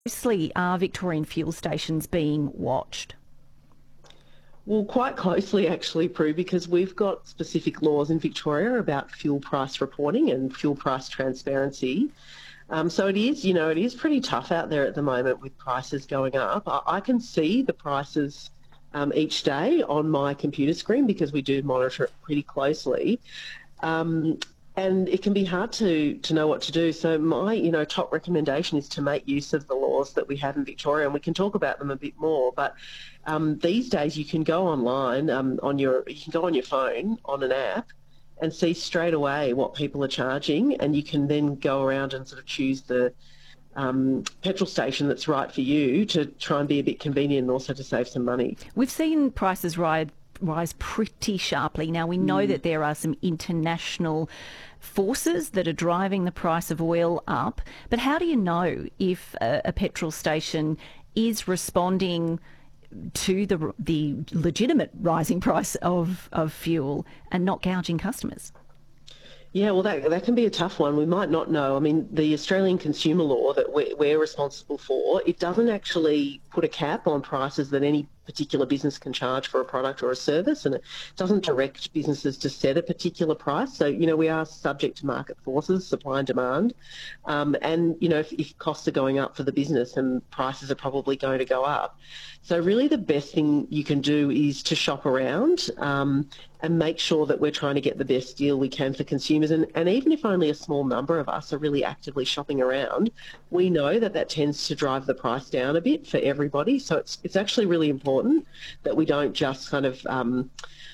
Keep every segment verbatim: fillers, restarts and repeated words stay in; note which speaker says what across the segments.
Speaker 1: Closely are Victorian fuel stations being watched?
Speaker 2: Well, quite closely actually, Prue, because we've got specific laws in Victoria about fuel price reporting and fuel price transparency. Um, so it is, you know, it is pretty tough out there at the moment with prices going up. I, I can see the prices um, each day on my computer screen because we do monitor it pretty closely. Um, and it can be hard to, to know what to do. So my, you know, top recommendation is to make use of the laws that we have in Victoria, and we can talk about them a bit more. But um, these days you can go online um, on your, you can go on your phone on an app and see straight away what people are charging, and you can then go around and sort of choose the um, petrol station that's right for you to try and be a bit convenient and also to save some money.
Speaker 1: We've seen prices rise rise pretty sharply. Now, we know mm. that there are some international forces that are driving the price of oil up, but how do you know if a, a petrol station is responding to the the legitimate rising price of, of fuel and not gouging customers?
Speaker 2: Yeah, well, that that can be a tough one. We might not know. I mean, the Australian consumer law that we're, we're responsible for, it doesn't actually put a cap on prices that any particular business can charge for a product or a service, and it doesn't direct businesses to set a particular price. So, you know, we are subject to market forces, supply and demand, um, and, you know, if, if costs are going up for the business, and prices are probably going to go up. So really the best thing you can do is to shop around um, and make sure that we're trying to get the best deal we can for consumers. And, and even if only a small number of us are really actively shopping around, we know that that tends to drive the price down a bit for everybody. So it's, it's actually really important that we don't just kind of um,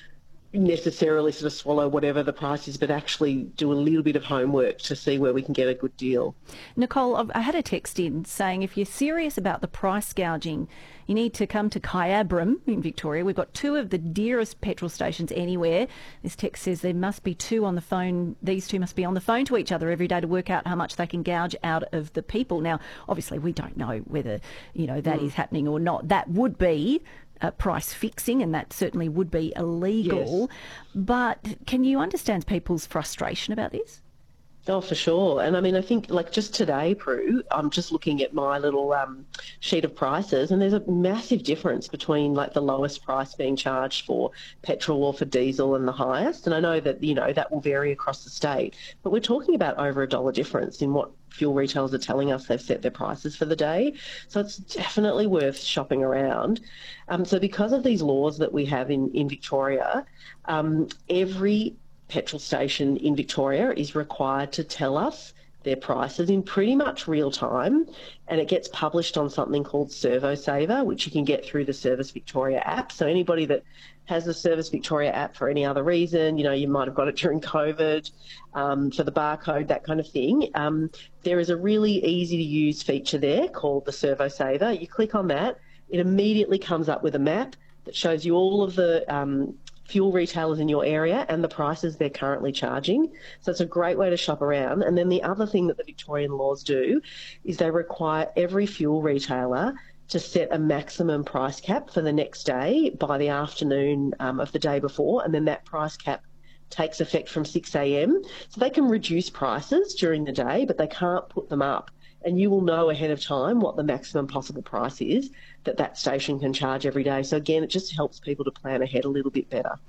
Speaker 2: necessarily sort of swallow whatever the price is, but actually do a little bit of homework to see where we can get a good deal.
Speaker 1: Nicole, I've, I had a text in saying if you're serious about the price gouging, you need to come to Kyabram in Victoria. We've got two of the dearest petrol stations anywhere. This text says there must be two on the phone. These two must be on the phone to each other every day to work out how much they can gouge out of the people. Now, obviously, we don't know whether, you know, that mm. is happening or not. That would be Uh, price fixing, and that certainly would be illegal.
Speaker 2: Yes.
Speaker 1: But can you understand people's frustration about this?
Speaker 2: Oh, for sure. And I mean, I think like just today, Prue, I'm just looking at my little um, sheet of prices, and there's a massive difference between like the lowest price being charged for petrol or for diesel and the highest. And I know that, you know, that will vary across the state, but we're talking about over a dollar difference in what fuel retailers are telling us they've set their prices for the day. So it's definitely worth shopping around. Um, so because of these laws that we have in, in Victoria, um, every petrol station in Victoria is required to tell us their prices in pretty much real time, and it gets published on something called ServoSaver, which you can get through the Service Victoria app. So anybody that has the Service Victoria app for any other reason, you know, you might have got it during COVID, um, for the barcode, that kind of thing. Um, there is a really easy to use feature there called the ServoSaver. You click on that, it immediately comes up with a map that shows you all of the um, fuel retailers in your area and the prices they're currently charging. So it's a great way to shop around. And then the other thing that the Victorian laws do is they require every fuel retailer to set a maximum price cap for the next day by the afternoon um, of the day before, and then that price cap takes effect from six a m. So they can reduce prices during the day, but they can't put them up. And you will know ahead of time what the maximum possible price is that that station can charge every day. So again, it just helps people to plan ahead a little bit better.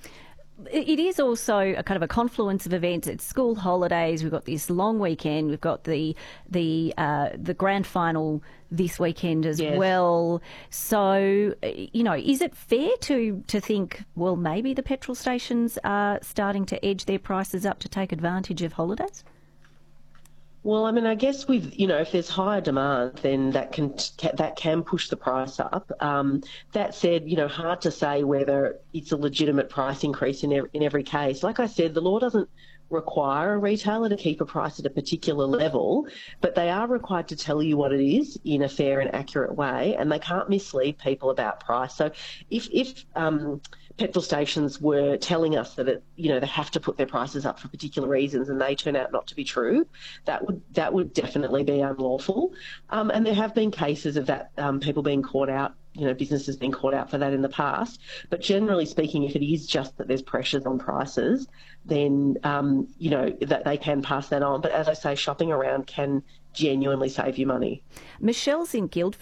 Speaker 1: It is also a kind of a confluence of events. It's school holidays. We've got this long weekend. We've got the the uh, the grand final this weekend as
Speaker 2: yes.
Speaker 1: well. So, you know, is it fair to to think, well, maybe the petrol stations are starting to edge their prices up to take advantage of holidays?
Speaker 2: Well, I mean, I guess with, you know, if there's higher demand, then that can that can push the price up. Um, that said, you know, hard to say whether it's a legitimate price increase in every, in every case. Like I said, the law doesn't require a retailer to keep a price at a particular level, but they are required to tell you what it is in a fair and accurate way, and they can't mislead people about price. So if, if um, petrol stations were telling us that it, you know, they have to put their prices up for particular reasons and they turn out not to be true, that would that would definitely be unlawful. Um, and there have been cases of that, um, people being caught out, you know, businesses being caught out for that in the past. But generally speaking, if it is just that there's pressures on prices, then, um, you know, that they can pass that on. But as I say, shopping around can genuinely save you money.
Speaker 1: Michelle's in Guildford.